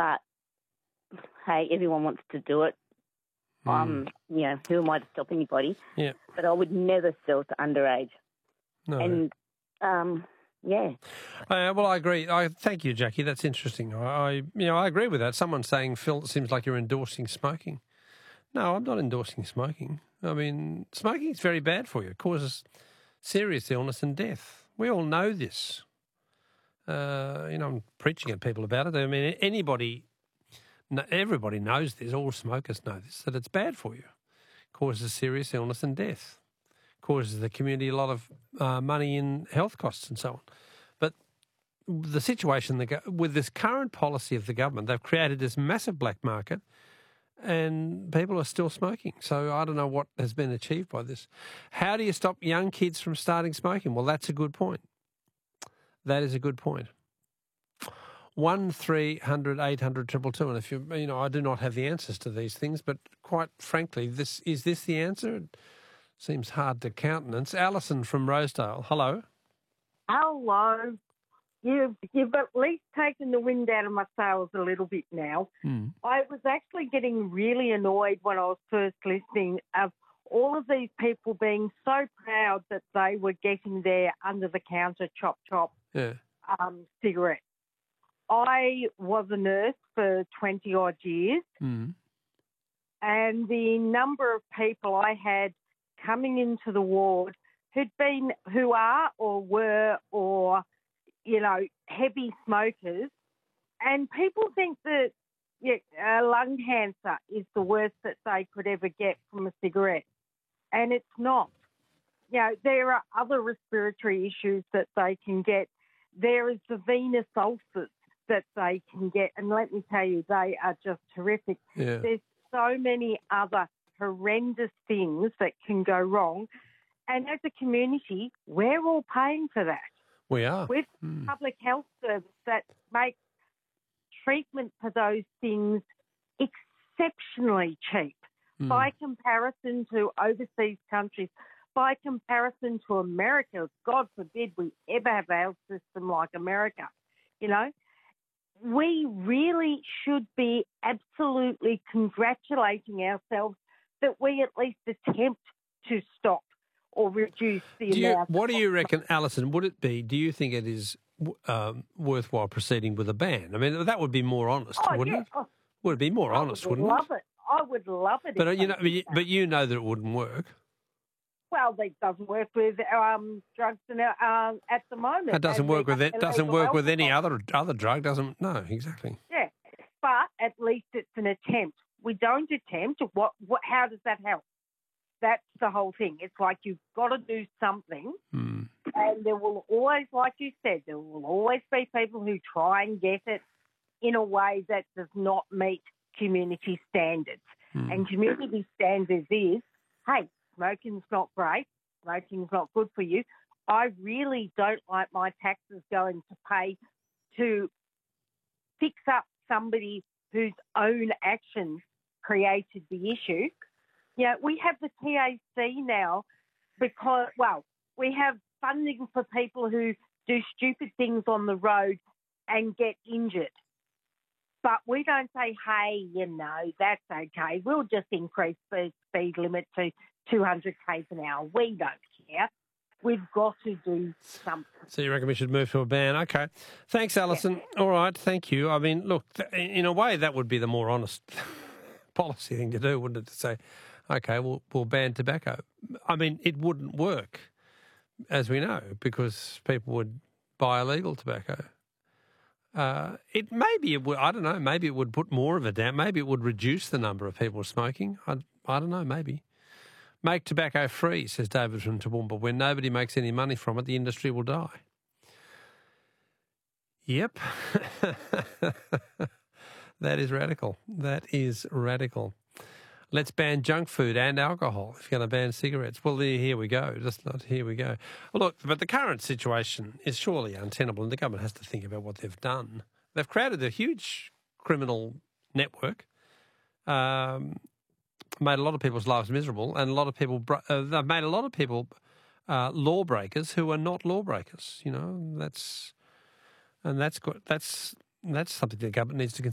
But, hey, everyone wants to do it. Who am I to stop anybody? Yeah. But I would never sell to underage. No. And, well, I agree. Thank you, Jackie. That's interesting. I agree with that. Someone's saying, Phil, it seems like you're endorsing smoking. No, I'm not endorsing smoking. I mean, smoking is very bad for you. It causes serious illness and death. We all know this. I'm preaching at people about it. I mean, everybody knows this. All smokers know this, that it's bad for you. It causes serious illness and death. Causes the community a lot of money in health costs and so on. But the situation with this current policy of the government, they've created this massive black market and people are still smoking. So I don't know what has been achieved by this. How do you stop young kids from starting smoking? Well, that's a good point. That is a good point. 1300 800 222. And if I do not have the answers to these things, but quite frankly, is this the answer? It seems hard to countenance. Alison from Rosedale, hello. Hello. You've at least taken the wind out of my sails a little bit now. I was actually getting really annoyed when I was first listening of all of these people being so proud that they were getting their under-the-counter chop cigarettes. I was a nurse for 20-odd years, and the number of people I had coming into the ward who are or were or, heavy smokers, and people think that lung cancer is the worst that they could ever get from a cigarette, and it's not. There are other respiratory issues that they can get. There is the venous ulcers that they can get, and let me tell you, they are just horrific. Yeah. There's so many other horrendous things that can go wrong, and as a community, we're all paying for that. We are. With public health service that makes treatment for those things exceptionally cheap by comparison to overseas countries, by comparison to America. God forbid we ever have a health system like America. We really should be absolutely congratulating ourselves that we at least attempt to stop or reduce the amount. What do you reckon, Alison, do you think it is worthwhile proceeding with a ban? I mean, that would be more honest, wouldn't it? Would it be more honest, wouldn't it? I would love it. But you know that it wouldn't work. Well, it doesn't work with drugs at the moment. It doesn't work with it. Doesn't work with any other drug. Doesn't. No, exactly. Yeah, but at least it's an attempt. We don't attempt. How does that help? That's the whole thing. It's like you've got to do something, and there will always, like you said, there will always be people who try and get it in a way that does not meet community standards. And community standards is, hey, smoking's not great, smoking's not good for you. I really don't like my taxes going to pay to fix up somebody whose own actions created the issue. We have the TAC now because, we have funding for people who do stupid things on the road and get injured. But we don't say, hey, that's okay. We'll just increase the speed limit to 200 k's an hour. We don't care. We've got to do something. So you reckon we should move to a ban? Okay. Thanks, Alison. Yeah. All right, thank you. I mean, look, in a way, that would be the more honest policy thing to do, wouldn't it? To say, okay, we'll ban tobacco. I mean, it wouldn't work, as we know, because people would buy illegal tobacco. Maybe it would. I don't know. Maybe it would put more of it down. Maybe it would reduce the number of people smoking. I don't know. Maybe make tobacco free, says David from Toowoomba. When nobody makes any money from it, the industry will die. Yep, that is radical. That is radical. Let's ban junk food and alcohol if you're going to ban cigarettes. Well, here we go. Here we go. Well, look, but the current situation is surely untenable, and the government has to think about what they've done. They've created a huge criminal network, made a lot of people's lives miserable, and they've made a lot of people lawbreakers who are not lawbreakers. That's something the government needs to consider.